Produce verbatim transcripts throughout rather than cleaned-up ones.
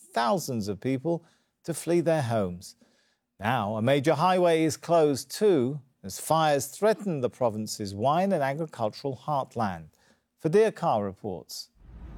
thousands of people to flee their homes. Now, a major highway is closed too, as fires threaten the province's wine and agricultural heartland. Fadir Kar reports.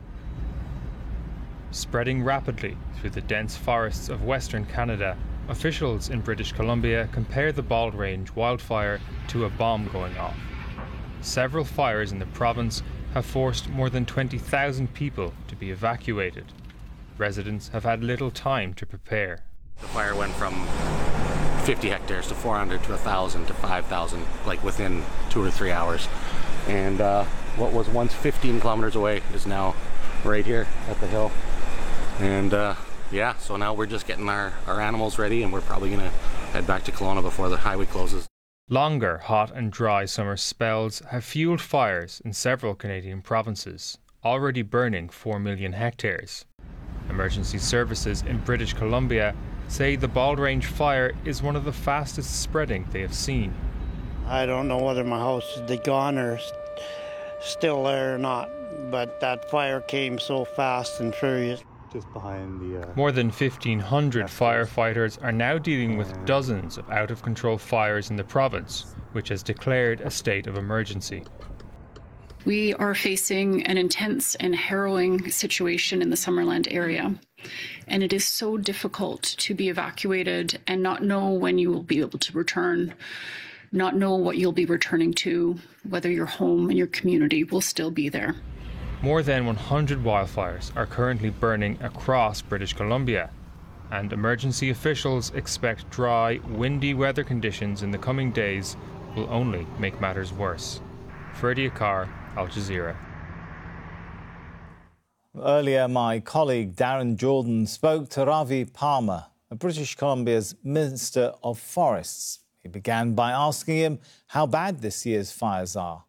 Spreading rapidly through the dense forests of Western Canada, officials in British Columbia compare the Bald Range wildfire to a bomb going off. Several fires in the province have forced more than twenty thousand people to be evacuated. Residents have had little time to prepare. The fire went from fifty hectares to four hundred to one thousand to five thousand, like within two or three hours. And uh, what was once fifteen kilometers away is now right here at the hill. And uh, yeah, so now we're just getting our, our animals ready, and we're probably going to head back to Kelowna before the highway closes. Longer hot and dry summer spells have fueled fires in several Canadian provinces, already burning four million hectares. Emergency services in British Columbia say the Bald Range fire is one of the fastest spreading they have seen. I don't know whether my house is gone or still there or not, but that fire came so fast and furious. Just behind the... Uh, More than fifteen hundred firefighters are now dealing with dozens of out-of-control fires in the province, which has declared a state of emergency. We are facing an intense and harrowing situation in the Summerland area, and it is so difficult to be evacuated and not know when you will be able to return, not know what you'll be returning to, whether your home and your community will still be there. More than one hundred wildfires are currently burning across British Columbia, and emergency officials expect dry, windy weather conditions in the coming days will only make matters worse. Fadir Kar, Al Jazeera. Earlier, my colleague Darren Jordan spoke to Ravi Palmer, British Columbia's Minister of Forests. He began by asking him how bad this year's fires are.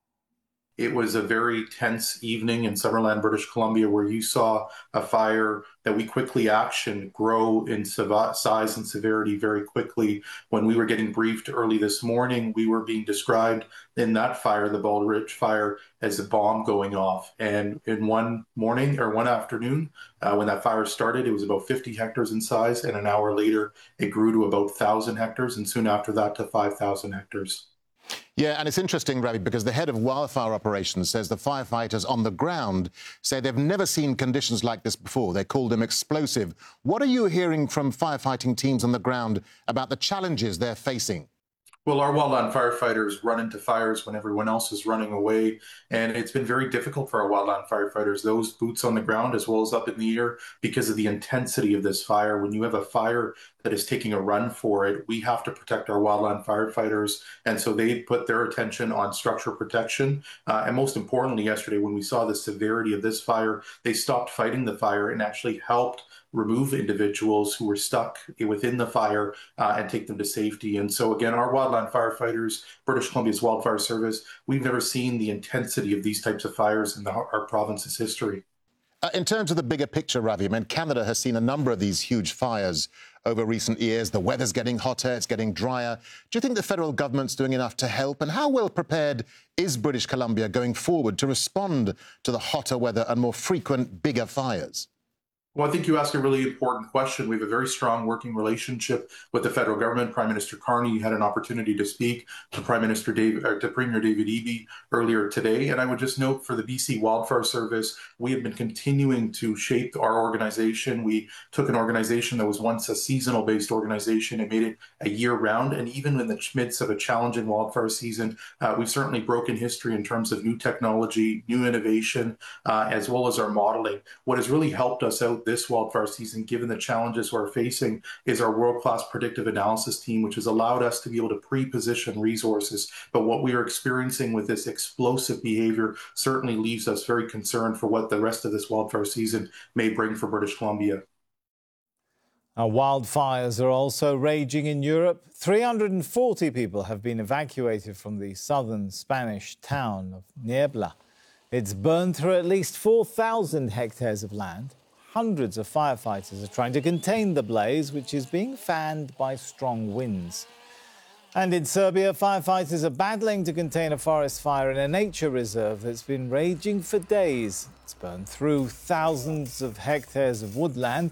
It was a very tense evening in Summerland, British Columbia, where you saw a fire that we quickly actioned grow in size and severity very quickly. When we were getting briefed early this morning, we were being described in that fire, the Bald Range fire, as a bomb going off. And in one morning or one afternoon, uh, when that fire started, it was about fifty hectares in size. And an hour later, it grew to about one thousand hectares. And soon after that to five thousand hectares. Yeah, and it's interesting, Ravi, because the head of wildfire operations says the firefighters on the ground say they've never seen conditions like this before. They called them explosive. What are you hearing from firefighting teams on the ground about the challenges they're facing? Well, our wildland firefighters run into fires when everyone else is running away, and it's been very difficult for our wildland firefighters, those boots on the ground as well as up in the air, because of the intensity of this fire. When you have a fire that is taking a run for it, we have to protect our wildland firefighters, and so they put their attention on structural protection. Uh, and most importantly, yesterday, when we saw the severity of this fire, they stopped fighting the fire and actually helped remove individuals who were stuck within the fire uh, and take them to safety. And so again, our wildland firefighters, British Columbia's Wildfire Service, we've never seen the intensity of these types of fires in the, our province's history. Uh, in terms of the bigger picture, Ravi, I mean, Canada has seen a number of these huge fires over recent years. The weather's getting hotter, it's getting drier. Do you think the federal government's doing enough to help? And how well prepared is British Columbia going forward to respond to the hotter weather and more frequent, bigger fires? Well, I think you asked a really important question. We have a very strong working relationship with the federal government. Prime Minister Carney had an opportunity to speak to Prime Minister David, or to Premier David Eby earlier today. And I would just note for the B C Wildfire Service, we have been continuing to shape our organization. We took an organization that was once a seasonal-based organization and made it a year-round. And even in the midst of a challenging wildfire season, uh, we've certainly broken history in terms of new technology, new innovation, uh, as well as our modeling. What has really helped us out this wildfire season, given the challenges we're facing, is our world-class predictive analysis team, which has allowed us to be able to pre-position resources. But what we are experiencing with this explosive behavior certainly leaves us very concerned for what the rest of this wildfire season may bring for British Columbia. Now, wildfires are also raging in Europe. three hundred forty people have been evacuated from the southern Spanish town of Niebla. It's burned through at least four thousand hectares of land. Hundreds of firefighters are trying to contain the blaze, which is being fanned by strong winds. And in Serbia, firefighters are battling to contain a forest fire in a nature reserve that's been raging for days. It's burned through thousands of hectares of woodland